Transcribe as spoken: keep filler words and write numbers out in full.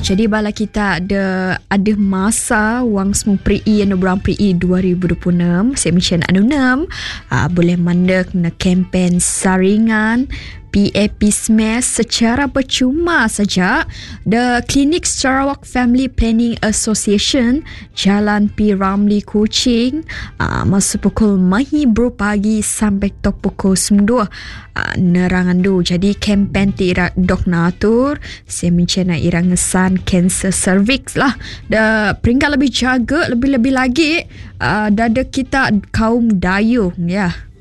Jadi bala kita ada ada masa wang semua pri yang berang pri dua ribu dua puluh enam saya macam anu enam uh, boleh mandek na kempen saringan P A P S M E S secara percuma saja. The Klinik Sarawak Family Planning Association Jalan P. Ramlee Kuching uh, masa pukul mahi bro pagi sampai tok pukul sembilan uh, nerangan du. Jadi kempen ti ira dok natur saya mencena ira ngesan cancer cervix lah. The peringkat lebih jaga lebih-lebih lagi uh, dada kita kaum dayung ya.